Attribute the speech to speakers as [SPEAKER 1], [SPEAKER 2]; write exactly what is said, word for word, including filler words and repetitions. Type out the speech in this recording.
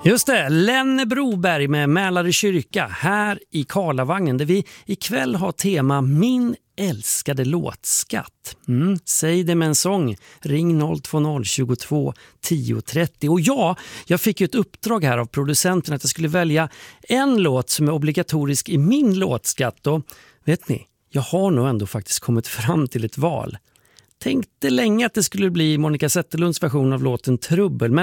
[SPEAKER 1] Just det, Lenne Broberg med Mälare kyrka här i Karlavagnen där vi ikväll har tema Min älskade låtskatt. Mm, säg det med en sång. Ring noll två noll tjugotvå tio trettio. Och ja, jag fick ju ett uppdrag här av producenten att jag skulle välja en låt som är obligatorisk i min låtskatt. Och vet ni, jag har nog ändå faktiskt kommit fram till ett val. Tänkte länge att det skulle bli Monica Zetterlunds version av låten Trubbel, men